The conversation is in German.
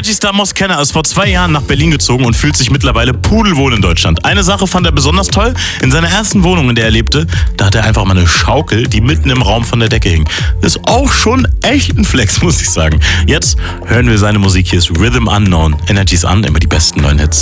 Energy-Star Moss Kenner ist vor 2 Jahren nach Berlin gezogen und fühlt sich mittlerweile pudelwohl in Deutschland. Eine Sache fand er besonders toll. In seiner ersten Wohnung, in der er lebte, da hat er einfach mal eine Schaukel, die mitten im Raum von der Decke hing. Ist auch schon echt ein Flex, muss ich sagen. Jetzt hören wir seine Musik. Hier ist Rhythm Unknown. Energy's an, immer die besten neuen Hits.